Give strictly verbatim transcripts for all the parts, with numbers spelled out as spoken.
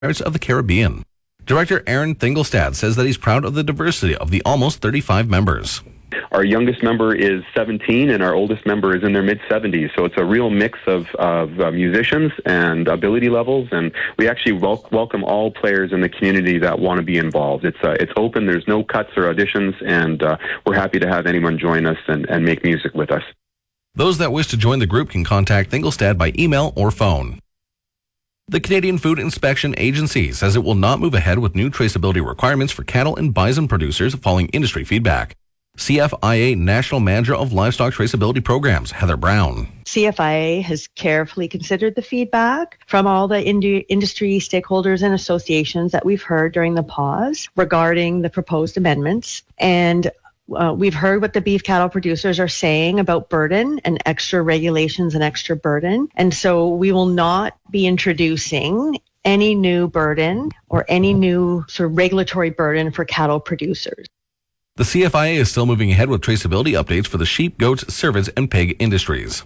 Pirates of the Caribbean. Director Aaron Thingelstad says that he's proud of the diversity of the almost thirty-five members. Our youngest member is seventeen, and our oldest member is in their mid-seventies. So it's a real mix of, of uh, musicians and ability levels, and we actually wel- welcome all players in the community that want to be involved. It's uh, it's open. There's no cuts or auditions, and uh, we're happy to have anyone join us and, and make music with us. Those that wish to join the group can contact Thingelstad by email or phone. The Canadian Food Inspection Agency says it will not move ahead with new traceability requirements for cattle and bison producers following industry feedback. C F I A National Manager of Livestock Traceability Programs, Heather Brown. C F I A has carefully considered the feedback from all the ind- industry stakeholders and associations that we've heard during the pause regarding the proposed amendments. And uh, we've heard what the beef cattle producers are saying about burden and extra regulations and extra burden. And so we will not be introducing any new burden or any new sort of regulatory burden for cattle producers. The C F I A is still moving ahead with traceability updates for the sheep, goats, cervids, and pig industries.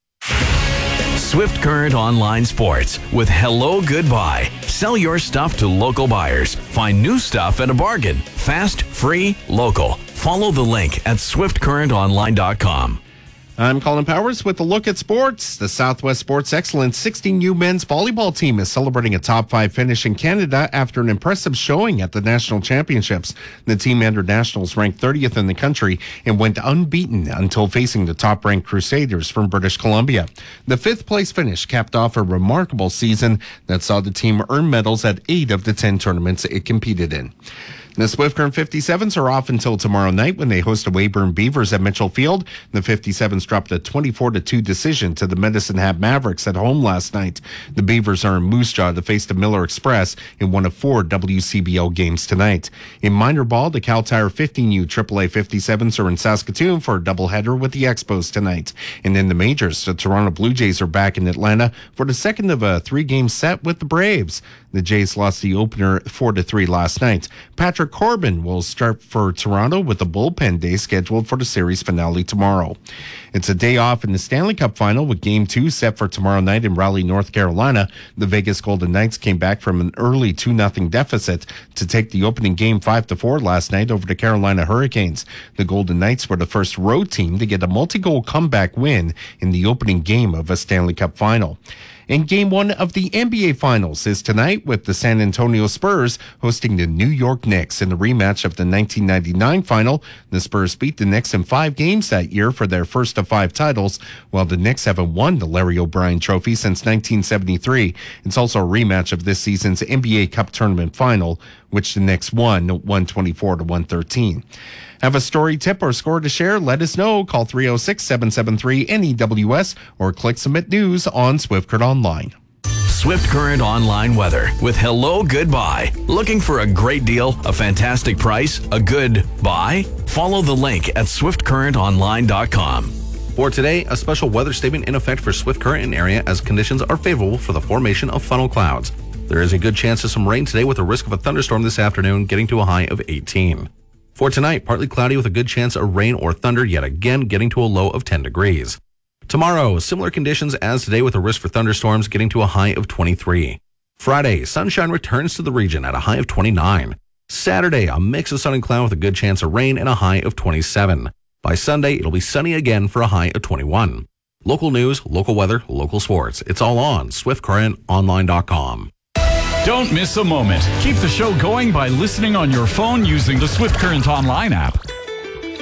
Swift Current Online Sports with Hello Goodbye. Sell your stuff to local buyers. Find new stuff at a bargain. Fast, free, local. Follow the link at swift current online dot com. I'm Colin Powers with a look at sports. The Southwest Sports Excellence sixteen U men's volleyball team is celebrating a top five finish in Canada after an impressive showing at the national championships. The team entered nationals ranked thirtieth in the country and went unbeaten until facing the top-ranked Crusaders from British Columbia. The fifth-place finish capped off a remarkable season that saw the team earn medals at eight of the ten tournaments it competed in. The Swift Current fifty-sevens are off until tomorrow night when they host the Weyburn Beavers at Mitchell Field. The fifty-sevens dropped a twenty-four to two decision to the Medicine Hat Mavericks at home last night. The Beavers are in Moose Jaw to face the Miller Express in one of four W C B L games tonight. In minor ball, the Cal Tire fifteen U triple A fifty-sevens are in Saskatoon for a doubleheader with the Expos tonight. And in the majors, the Toronto Blue Jays are back in Atlanta for the second of a three-game set with the Braves. The Jays lost the opener four to three last night. Patrick Corbin will start for Toronto with a bullpen day scheduled for the series finale tomorrow. It's a day off in the Stanley Cup final with Game two set for tomorrow night in Raleigh, North Carolina. The Vegas Golden Knights came back from an early two nothing deficit to take the opening game five to four last night over the Carolina Hurricanes. The Golden Knights were the first road team to get a multi-goal comeback win in the opening game of a Stanley Cup final. And game one of the N B A Finals is tonight with the San Antonio Spurs hosting the New York Knicks in the rematch of the nineteen ninety-nine final. The Spurs beat the Knicks in five games that year for their first of five titles, while the Knicks haven't won the Larry O'Brien Trophy since nineteen seventy-three. It's also a rematch of this season's N B A Cup Tournament final, which the Knicks won one twenty-four to one thirteen. Have a story, tip, or score to share? Let us know. Call three oh six, seven seven three, N E W S or click Submit News on Swift Current Online. Swift Current Online weather with Hello Goodbye. Looking for a great deal, a fantastic price, a good buy? Follow the link at swift current online dot com. For today, a special weather statement in effect for Swift Current and area as conditions are favorable for the formation of funnel clouds. There is a good chance of some rain today with a risk of a thunderstorm this afternoon, getting to a high of eighteen. For tonight, partly cloudy with a good chance of rain or thunder, yet again getting to a low of ten degrees. Tomorrow, similar conditions as today with a risk for thunderstorms, getting to a high of twenty-three. Friday, sunshine returns to the region at a high of twenty-nine. Saturday, a mix of sun and cloud with a good chance of rain and a high of twenty-seven. By Sunday, it'll be sunny again for a high of twenty-one. Local news, local weather, local sports. It's all on swift current online dot com. Don't miss a moment. Keep the show going by listening on your phone using the Swift Current Online app.